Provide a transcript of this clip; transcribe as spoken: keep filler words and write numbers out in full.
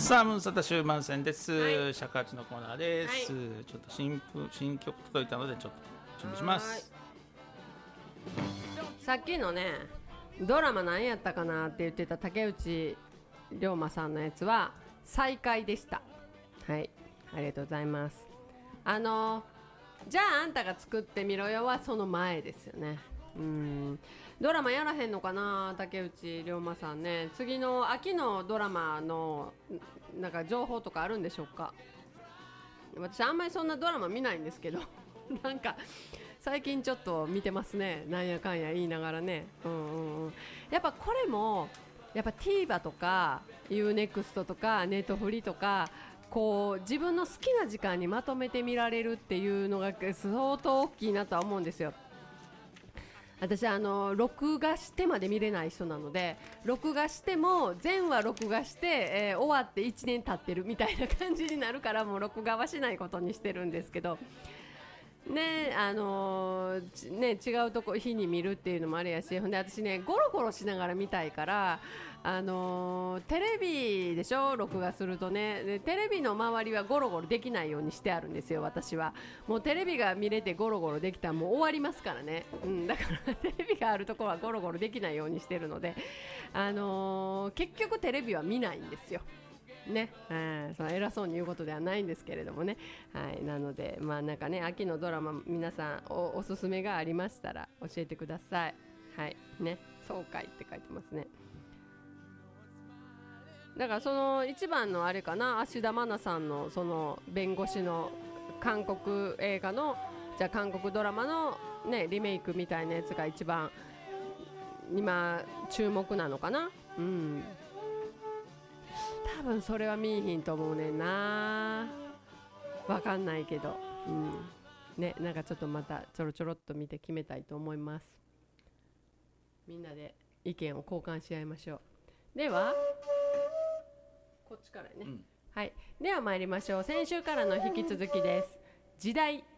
さあムーンサタ終盤戦です、 はい、 尺八のコーナーです、はい、ちょっと 新, 新曲届いたのでちょっと準備します。 さっきのねドラマ何やったかなって言ってた竹内涼真さんのやつは再会でした。はい、ありがとうございます。あのじゃああんたが作ってみろよはその前ですよね。うーん、ドラマやらへんのかな竹内涼真さんね。次の秋のドラマのなんか情報とかあるんでしょうか。私あんまりそんなドラマ見ないんですけどなんか最近ちょっと見てますね、なんやかんや言いながらね、うんうんうん、やっぱこれもやっぱ TVer とか ユーネクスト とかネットフリとかこう自分の好きな時間にまとめて見られるっていうのが相当大きいなとは思うんですよ。私あの録画してまで見れない人なので、録画しても全話録画して、えー、終わっていちねん経ってるみたいな感じになるから、もう録画はしないことにしてるんですけどね、あのー、ね違うとこ日に見るっていうのもあれやし、ほんで私ねゴロゴロしながら見たいから、あのー、テレビでしょ録画するとね、でテレビの周りはゴロゴロできないようにしてあるんですよ。私はもうテレビが見れてゴロゴロできたらもう終わりますからね、うん、だからテレビがあるところはゴロゴロできないようにしてるので、あのー、結局テレビは見ないんですよね、うん、その偉そうに言うことではないんですけれどもね、はい、なのでまあなんかね秋のドラマ皆さん お, おすすめがありましたら教えてください。はいね、爽快って書いてますね。だからその一番のあれかな、芦田愛菜さんのその弁護士の韓国映画のじゃあ韓国ドラマのねリメイクみたいなやつが一番今注目なのかな。うん、多分それは見えひんと思うねんな、わかんないけど、うんね、なんかちょっとまたちょろちょろっと見て決めたいと思います。みんなで意見を交換し合いましょう。ではこっちからね、うん、はい、では参りましょう。先週からの引き続きです。時代